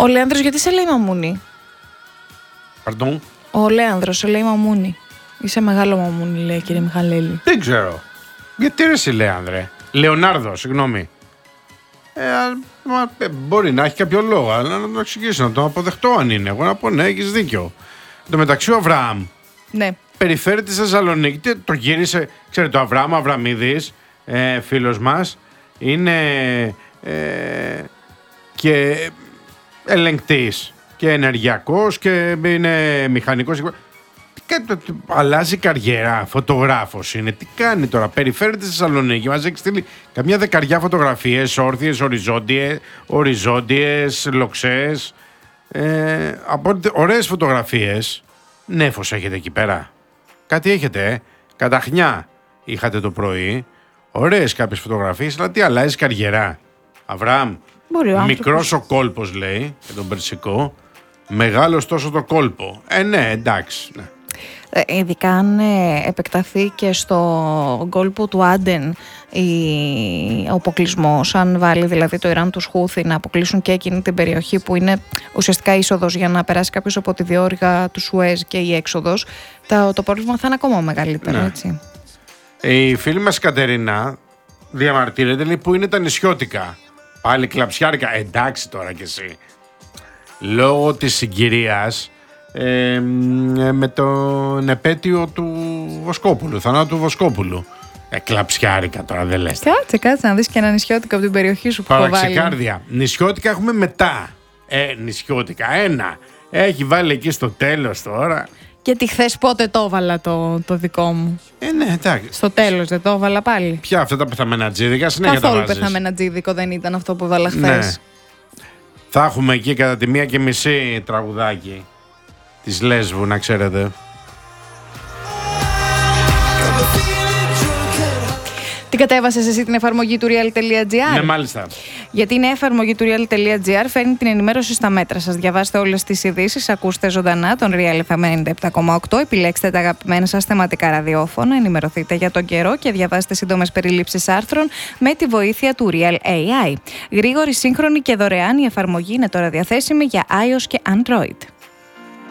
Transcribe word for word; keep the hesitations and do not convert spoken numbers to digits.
Ο Λέανδρος γιατί σε λέει μαμούνι? Pardon? Ο Λέανδρος σε λέει μαμούνι. Είσαι μεγάλο μαμούνι, λέει, κύριε Μιχαλέλη. Δεν ξέρω. Γιατί ρε εσύ, Λέανδρε? Λεωνάρδο, συγγνώμη. Ε, μα, ε, μπορεί να έχει κάποιο λόγο, αλλά να το εξηγήσω, να το αποδεχτώ αν είναι. Εγώ να πω ναι, έχεις δίκιο. Εν τω μεταξύ ο Αβραάμ, Ναι. περιφέρει τη Θεσσαλονίκη, τι, το γύρισε. Ξέρετε, ο Αβραάμ Αβραμίδης, ε, φίλος μας, είναι ε, και ελεγκτής και ενεργειακός και είναι μηχανικός. Αλλάζει καριέρα, φωτογράφος είναι. Τι κάνει τώρα? Περιφέρει τη Θεσσαλονίκη. Μας έχει στείλει καμιά δεκαριά φωτογραφίες, όρθιες, οριζόντιες, οριζόντιες, λοξές. Ε, από ωραίες φωτογραφίες. Νέφος έχετε εκεί πέρα. Κάτι έχετε, ε. Καταχνιά είχατε το πρωί. Ωραίες κάποιες φωτογραφίες, αλλά τι αλλάζει καριέρα? Αβραάμ, μικρός ο κόλπος, λέει, για τον Περσικό. Μεγάλος τόσο το κόλπο. Ε, ναι, εντάξει. Ναι. Ε, ειδικά αν ε, επεκταθεί και στο κόλπο του Άντεν η, ο αποκλεισμός, αν βάλει δηλαδή το Ιράν τους Χούθι να αποκλείσουν και εκείνη την περιοχή που είναι ουσιαστικά είσοδος για να περάσει κάποιος από τη διόρυγα του Σουέζ και η έξοδος, το, το πρόβλημα θα είναι ακόμα μεγαλύτερο, ναι. Έτσι. Η φίλη μας Κατερίνα διαμαρτύρεται, λέει, που είναι τα νησιώτικα. Πάλι κλαψιάρικα. Εντάξει τώρα κι εσύ. Λόγω της συγκυρίας, ε, με τον επέτειο του Βοσκόπουλου, θανάτου του Βοσκόπουλου. Ε, κλαψιάρικα τώρα, δεν λες. Κάτσε, κάτσε να δεις και ένα νησιώτικο από την περιοχή σου που έχω βάλει. Παραξεκάρδια. Νησιώτικα έχουμε μετά. Ε, νησιώτικα, ένα. Έχει βάλει εκεί στο τέλος τώρα. Γιατί χθες πότε το έβαλα το, το δικό μου? Ε, ναι, εντάξει. Στο τέλος δεν το έβαλα πάλι? Ποια αυτά τα πεθαμένα τζίδικα, συνέχεια τα βάζεις? Καθόλου πεθαμένα τζίδικο δεν ήταν αυτό που έβαλα χθες. Ναι. Θα έχουμε εκεί κατά τη μία και μισή τραγουδάκι της Λέσβου, να ξέρετε. Την κατέβασες εσύ την εφαρμογή του real.gr? Ναι, μάλιστα. Γιατί η νέα εφαρμογή του real.gr φέρνει την ενημέρωση στα μέτρα σας. Διαβάστε όλες τις ειδήσεις, ακούστε ζωντανά τον Real εφ εμ ενενήντα επτά κόμμα οκτώ, επιλέξτε τα αγαπημένα σας θεματικά ραδιόφωνα, ενημερωθείτε για τον καιρό και διαβάστε σύντομες περιλήψεις άρθρων με τη βοήθεια του Real έι άι. Γρήγορη, σύγχρονη και δωρεάν, η εφαρμογή είναι τώρα διαθέσιμη για iOS και Android.